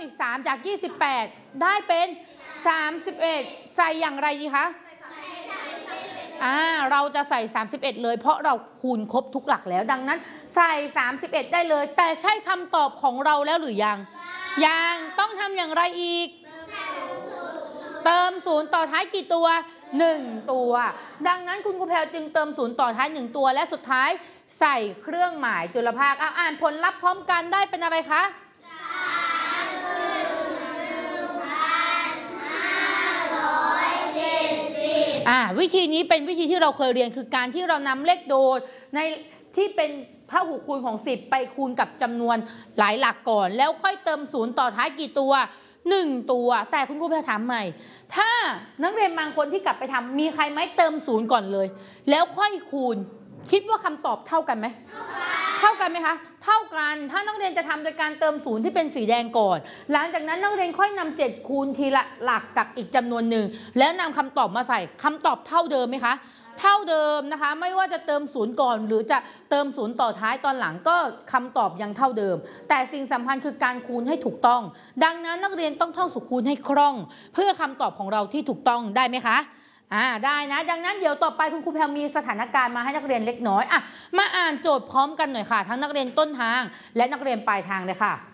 อีก3จาก28ได้เป็น31ใส่อย่างไรดีคะเราจะใส่31เลยเพราะเราคูณครบทุกหลักแล้วดังนั้นใส่31ได้เลยแต่ใช่คำตอบของเราแล้วหรือยังต้องทำอย่างไรอีกเติม0ต่อท้ายกี่ตัว1ตัวดังนั้นคุณครูแพรจึงเติม0ต่อท้าย1ตัวและสุดท้ายใส่เครื่องหมายจุลภาคอ่านผลลัพธ์พร้อมกันได้เป็นอะไรคะวิธีนี้เป็นวิธีที่เราเคยเรียนคือการที่เรานำเลขโดดในที่เป็นพหูคูณของ10ไปคูณกับจำนวนหลายหลักก่อนแล้วค่อยเติม0ต่อท้ายกี่ตัว1ตัวแต่คุณครูแพรถามใหม่ถ้านักเรียนบางคนที่กลับไปทำมีใครไหมเติม0ก่อนเลยแล้วค่อยคูณคิดว่าคำตอบเท่ากันไหมเท่ากันไหมคะเท่ากันถ้านักเรียนจะทำโดยการเติม0ที่เป็นสีแดงก่อนหลังจากนั้นนักเรียนค่อยนำ7คูณทีละหลักกับอีกจำนวนหนึ่งแล้วนำคำตอบมาใส่คำตอบเท่าเดิมไหมคะเท่าเดิมนะคะไม่ว่าจะเติม0ก่อนหรือจะเติม0ต่อท้ายตอนหลังก็คำตอบยังเท่าเดิมแต่สิ่งสำคัญคือการคูณให้ถูกต้องดังนั้นนักเรียนต้องท่องสูตรคูณให้คล่องเพื่อคำตอบของเราที่ถูกต้องได้ไหมคะได้นะดังนั้นเดี๋ยวต่อไปคุณครูแพรมีสถานการณ์มาให้นักเรียนเล็กน้อยมาอ่านโจทย์พร้อมกันหน่อยค่ะทั้งนักเรียนต้นทางและนักเรียนปลายทางเลยค่ะ